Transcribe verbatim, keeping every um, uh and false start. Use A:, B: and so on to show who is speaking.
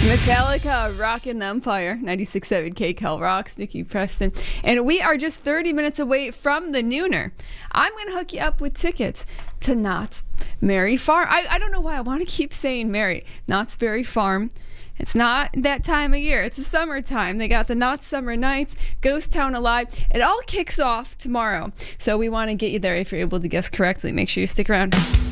A: Metallica, Rockin' Empire, ninety-six point seven K Cal Rocks, Nikki Preston. And we are just thirty minutes away from the Nooner. I'm going to hook you up with tickets to Knott's Berry Farm. I, I don't know why I want to keep saying Mary. Knott's Berry Farm. It's not that time of year. It's the summertime. They got the Knott's Summer Nights, Ghost Town Alive. It all kicks off tomorrow. So we want to get you there if you're able to guess correctly. Make sure you stick around.